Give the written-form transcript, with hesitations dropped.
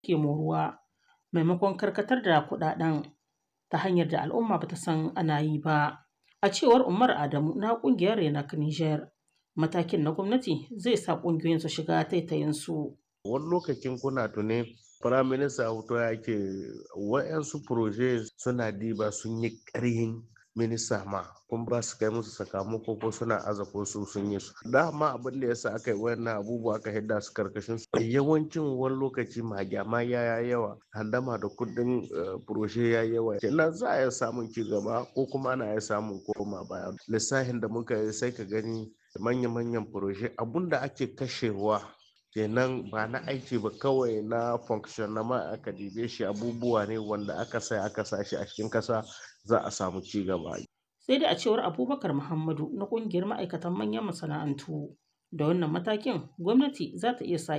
ke moruwa maimakon karkatar da kuɗaɗen ta hanyar da al'umma ba ta san ana yi ba. A cewar Umar Adamu na ƙungiyar Renac Niger, matakin na gwamnati zai sa ƙungiyoyin su shiga taitayinsu. Wani lokacin kuna tuni firaminista hoto ya ke wa'yansu proje suna diba sun yi ƙarhin minista ma kun ba su kai musu sakamako ko suna aza ko su sun yi su dama abin da yasa aka yi wayannan abubuwa aka hidda su karkashin su yawancin wani lokaci magyama ya yawa handama da kudin proje ya yawa kenan za a iya samun ci gaba ko kuma ana iya samun koma baya lissafin da muka yi sai ka gani manya-manyan proje abun da ake kashewa kenan ba na aiki ba kawai na function na ma aka dibe shi abubuwa ne wanda aka sa shi a cikin kasa za a samu ci gaba. Sai dai a cewar Abubakar Muhammadu na ƙungiyar ma'aikatan manyan masana'antu da wannan matakin gwamnati za ta iya sa